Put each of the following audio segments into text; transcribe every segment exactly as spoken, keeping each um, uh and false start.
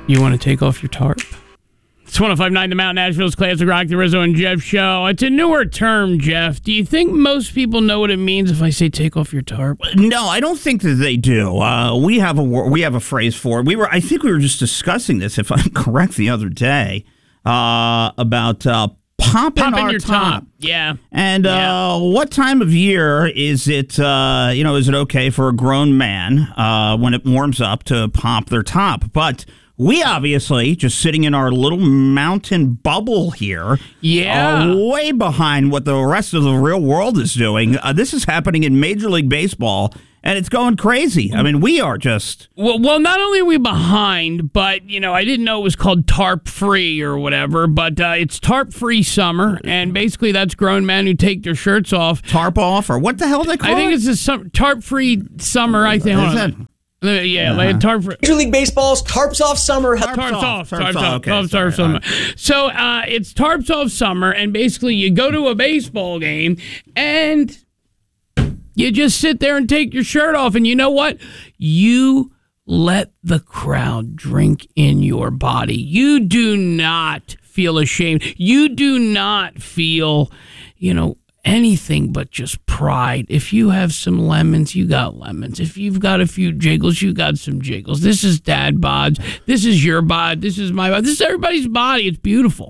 You want to take off your tarp? It's one oh five point nine The Mountain, Nashville's Classic Rock, the Rizzo and Jeff Show. It's a newer term, Jeff. Do you think most people know what it means if I say take off your tarp? No, I don't think that they do. Uh, we have a we have a phrase for it. We were, I think, we were just discussing this, if I'm correct, the other day uh, about uh, popping, Popping our your top. top. Yeah. And uh, Yeah. what time of year is it? Uh, you know, is it okay for a grown man uh, when it warms up to pop their top? But we obviously, just sitting in our little mountain bubble here, Yeah. are way behind what the rest of the real world is doing. Uh, this is happening in Major League Baseball, and it's going crazy. I mean, we are just... Well, well, not only are we behind, but, you know, I didn't know it was called tarp free or whatever, but uh, it's tarp free summer, and basically that's grown men who take their shirts off. Tarp off, or what the hell they call I think it? it's a sum- tarp free summer, I think. Is Hold that- on. Uh, Yeah, like a tarp free. Major League Baseball's Tarps Off Summer. Tarps Tarps off, off, tarps tarps off, off, okay, tarps sorry, off summer. So uh, it's tarps off summer, and basically you go to a baseball game and you just sit there and take your shirt off, and you know what? You let the crowd drink in your body. You do not feel ashamed. You do not feel, you know, anything but just pride. If you have some lemons, you got lemons. If you've got a few jiggles, you got some jiggles. This is dad bods. This is your bod. This is my bod. This is everybody's body. It's beautiful.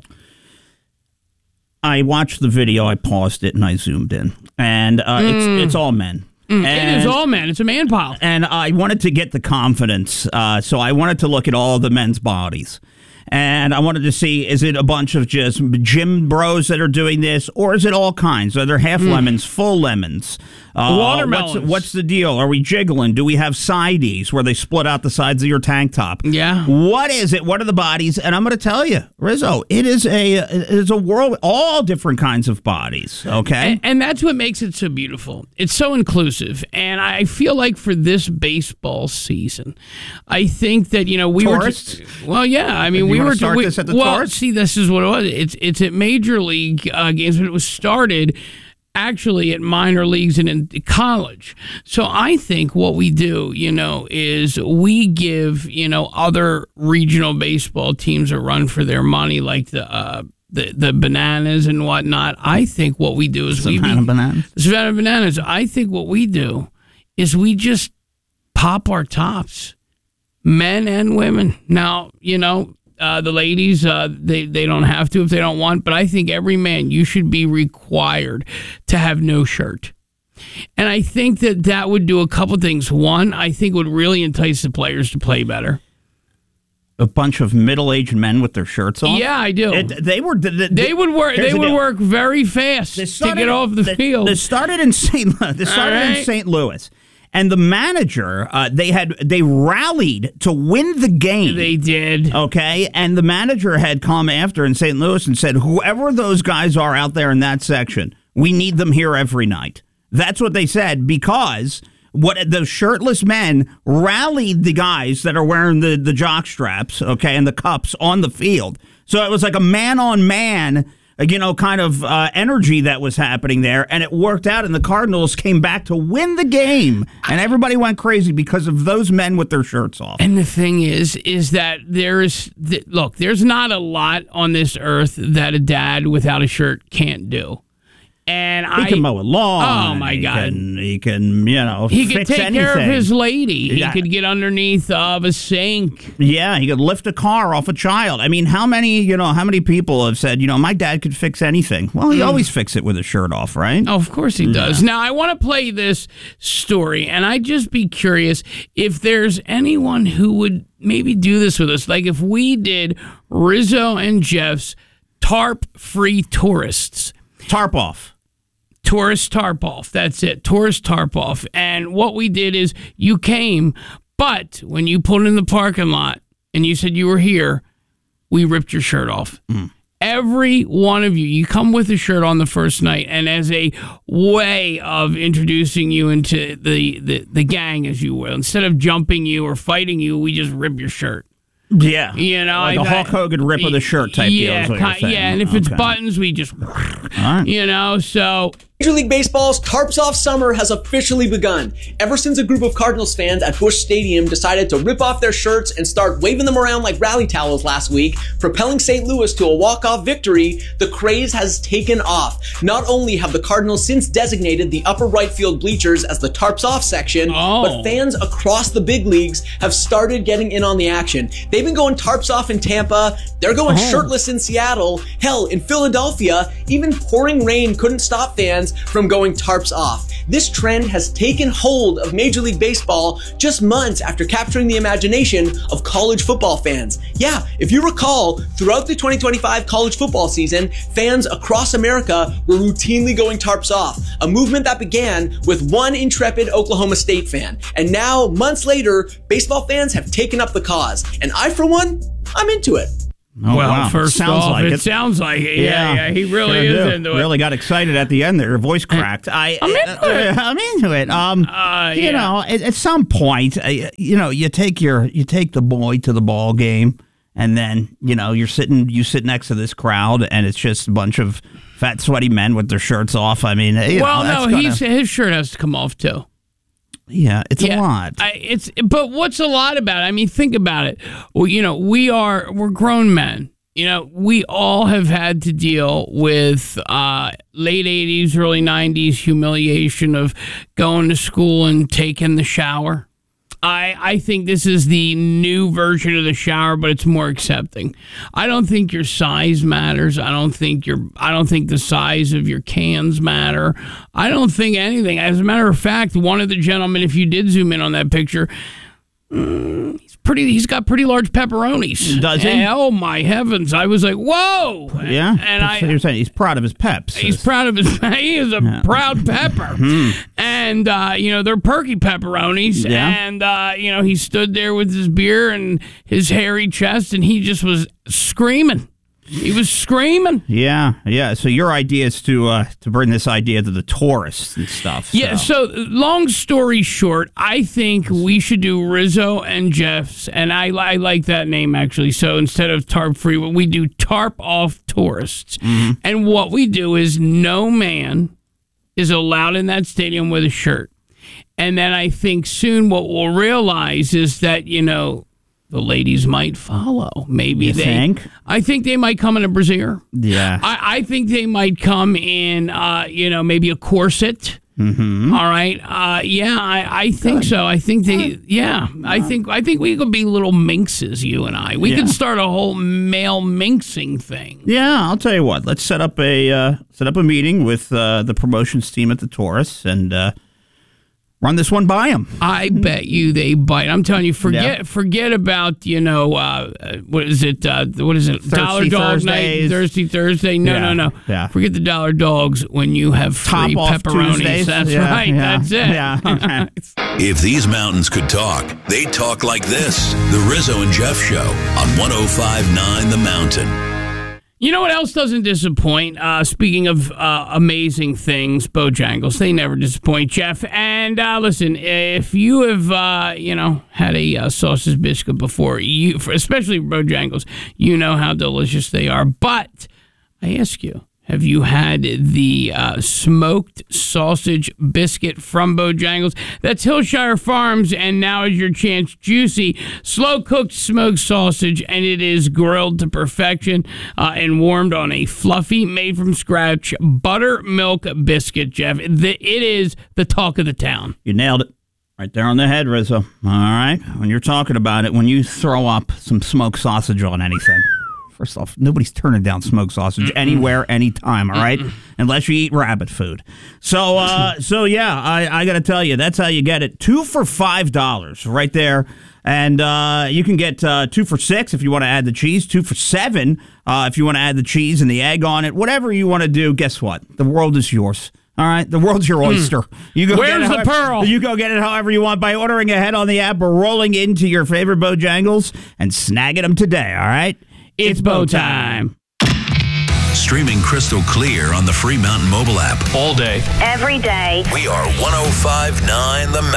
I watched the video, I paused it, and I zoomed in. And uh, Mm. it's it's all men. it And- is all men. It's a man pile. And I wanted to get the confidence, uh, so I wanted to look at all the men's bodies. And I wanted to see, is it a bunch of just gym bros that are doing this, or is it all kinds? Are there half lemons, full lemons? Uh, Watermelons. What's, what's the deal? Are we jiggling? Do we have sideys where they split out the sides of your tank top? Yeah. What is it? What are the bodies? And I'm going to tell you, Rizzo, it is a it is a world, all different kinds of bodies, okay? And, and that's what makes it so beautiful. It's so inclusive. And I feel like for this baseball season, I think that, you know, we Tourists? were. Just, well, yeah. I mean, You we wanna were. start we, this at the well, tourists? see, this is what it was. It's, it's at Major League uh, games, but it was started actually at minor leagues and in college. So I think what we do, you know, is we give, you know, other regional baseball teams a run for their money, like the uh, the the Bananas and whatnot. I think what we do is we Savannah Bananas. Savannah Bananas. I think what we do is we just pop our tops, men and women. Now, you know, uh, the ladies, uh, they, they don't have to if they don't want, but I think every man, you should be required to have no shirt. And I think that that would do a couple things. One, I think would really entice the players to play better. A bunch of middle-aged men with their shirts off? Yeah, I do. It, they were. They, they would work. here's They the would deal. work very fast They to get off the they, field. They started in Saint This started right. in Saint Louis, and the manager uh, they had they rallied to win the game. They did. Okay, and the manager had come after in Saint Louis and said, "Whoever those guys are out there in that section, we need them here every night." That's what they said, because what the shirtless men rallied the guys that are wearing the, the jock straps, okay, and the cups on the field. So it was like a man-on-man, you know, kind of uh, energy that was happening there, and it worked out, and the Cardinals came back to win the game, and everybody went crazy because of those men with their shirts off. And the thing is, is that there's, th- look, there's not a lot on this earth that a dad without a shirt can't do. And He I can mow a lawn. Oh, my he God. Can, he can, you know, He could fix take anything. care of his lady. He Yeah. could get underneath of a sink. Yeah, he could lift a car off a child. I mean, how many, you know, how many people have said, you know, my dad could fix anything? Well, he always fix it with his shirt off, right? Oh, of course he does. Now, I want to play this story, and I'd just be curious if there's anyone who would maybe do this with us. Like if we did Rizzo and Jeff's tarp-free tourists. Tarp off. Tourist tarp off. That's it. Tourist tarp off. And what we did is you came, but when you pulled in the parking lot and you said you were here, we ripped your shirt off. Mm. Every one of you, you come with a shirt on the first night, and as a way of introducing you into the, the, the gang, as you will, instead of jumping you or fighting you, we just rip your shirt. Yeah. You know, like I- a Hulk Hogan rip of the shirt type yeah, deal is what you're ki- saying. yeah, and if it's Okay. buttons, we just, right. you know, so Major League Baseball's Tarps Off Summer has officially begun. Ever since a group of Cardinals fans at Busch Stadium decided to rip off their shirts and start waving them around like rally towels last week, propelling Saint Louis to a walk-off victory, the craze has taken off. Not only have the Cardinals since designated the upper right field bleachers as the Tarps Off section, oh. but fans across the big leagues have started getting in on the action. They've been going Tarps Off in Tampa, they're going oh. shirtless in Seattle, hell, in Philadelphia, even pouring rain couldn't stop fans from going tarps off. This trend has taken hold of Major League Baseball just months after capturing the imagination of college football fans. Yeah, if you recall, throughout the twenty twenty-five college football season, fans across America were routinely going tarps off, a movement that began with one intrepid Oklahoma State fan. And now, months later, baseball fans have taken up the cause. And I, for one, I'm into it. Oh, well, wow. first sounds off, like it, it sounds like it. Yeah, Yeah, yeah, he really sure is do. into it. Really got excited at the end there. Her voice cracked. I, I'm into uh, it. I'm into it. Um, Uh, you yeah. know, at, at some point, uh, you know, you take your you take the boy to the ball game, and then you know you're sitting you sit next to this crowd, and it's just a bunch of fat, sweaty men with their shirts off. I mean, you Well, know, that's no, gonna, he's, his shirt has to come off too. yeah, it's a lot. I, it's but what's a lot about it? I mean, think about it. Well, you know, we are we're grown men. You know, we all have had to deal with uh, late eighties, early nineties humiliation of going to school and taking the shower. I, I think this is the new version of the shower, but it's more accepting. I don't think your size matters. I don't think your I don't think the size of your cans matter. I don't think anything. As a matter of fact, one of the gentlemen, if you did zoom in on that picture, mm, he's pretty. He's got pretty large pepperonis. Does he? And, oh my heavens! I was like, whoa! Yeah, and I. you're saying he's proud of his peps. He's proud of his. He is a Yeah. proud pepper, and uh, you know they're perky pepperonis. Yeah. And uh, you know he stood there with his beer and his hairy chest, and he just was screaming. He was screaming. Yeah, yeah. So your idea is to uh, to bring this idea to the tourists and stuff. Yeah, so long story short, I think we should do Rizzo and Jeff's, and I, I like that name actually. So instead of tarp free, we do tarp off tourists. Mm-hmm. And what we do is no man is allowed in that stadium with a shirt. And then I think soon what we'll realize is that, you know, the ladies might follow. Maybe You they. think? I think they might come in a brassiere. Yeah. I, I think they might come in, uh, you know, maybe a corset. Mm-hmm. All right. Uh, yeah, I, I think so. I think they. Yeah, I think I think we could be little minxes, you and I. We Yeah. could start a whole male minxing thing. Yeah, I'll tell you what. Let's set up a uh, set up a meeting with uh, the promotions team at the Taurus and uh, run this one by them. I bet you they bite. I'm telling you, forget Yeah. forget about you know uh, uh, what is it? Uh, what is it? Thirsty Dollar Dog Night, Thursdays. Thirsty Thursday. No, Yeah, no, no. yeah. Forget the Dollar Dogs when you have free Top off pepperonis. Tuesdays. That's Yeah, right. yeah, That's it. yeah, okay. If these mountains could talk, they'd talk like this. The Rizzo and Jeff Show on one oh five point nine The Mountain. You know what else doesn't disappoint? Uh, speaking of uh, amazing things, Bojangles. They never disappoint, Jeff. And uh, listen, if you have, uh, you know, had a uh, sausage biscuit before, you, for, especially Bojangles, you know how delicious they are. But I ask you, have you had the uh, smoked sausage biscuit from Bojangles? That's Hillshire Farms, and now is your chance. Juicy, slow-cooked smoked sausage, and it is grilled to perfection uh, and warmed on a fluffy, made-from-scratch buttermilk biscuit, Jeff. The, it is the talk of the town. You nailed it. Right there on the head, Rizzo. All right. When you're talking about it, when you throw up some smoked sausage on anything, first off, nobody's turning down smoked sausage Mm-mm. anywhere, anytime, all right? Mm-mm. Unless you eat rabbit food. So, uh, so yeah, I, I got to tell you, that's how you get it. Two for five dollars right there. And uh, you can get uh, two for six if you want to add the cheese, two for seven uh, if you want to add the cheese and the egg on it. Whatever you want to do, guess what? The world is yours. All right, the world's your oyster. You go Where's get it the however, pearl? You go get it however you want by ordering ahead on the app or rolling into your favorite Bojangles and snagging them today, all right? It's Bo time. Streaming crystal clear on the Free Mountain mobile app. All day. Every day. We are one oh five point nine The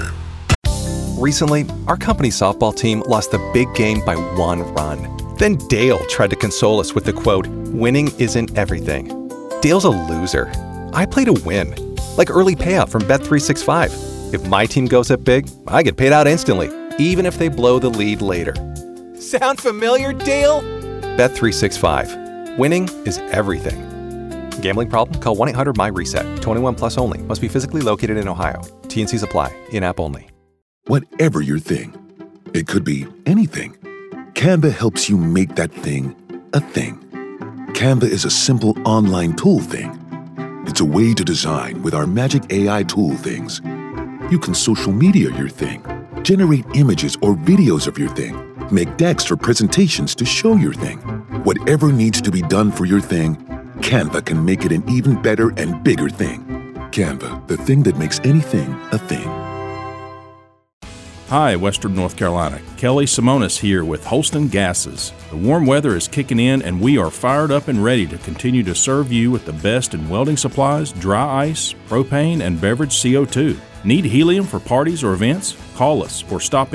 Mountain. Recently, our company softball team lost the big game by one run. Then Dale tried to console us with the quote, "Winning isn't everything." Dale's a loser. I play to win, like early payout from Bet three sixty-five. If my team goes up big, I get paid out instantly, even if they blow the lead later. Sound familiar, Dale? Bet three sixty-five. Winning is everything. Gambling problem? Call one eight hundred M Y reset. twenty-one plus only. Must be physically located in Ohio. T N Cs apply. In-app only. Whatever your thing, it could be anything. Canva helps you make that thing a thing. Canva is a simple online tool thing. It's a way to design with our magic A I tool things. You can social media your thing, generate images or videos of your thing, make decks for presentations to show your thing. Whatever needs to be done for your thing, Canva can make it an even better and bigger thing. Canva, the thing that makes anything a thing. Hi, Western North Carolina. Kelly Simonis here with Holston Gases. The warm weather is kicking in and we are fired up and ready to continue to serve you with the best in welding supplies, dry ice, propane, and beverage C O two. Need helium for parties or events? Call us or stop in.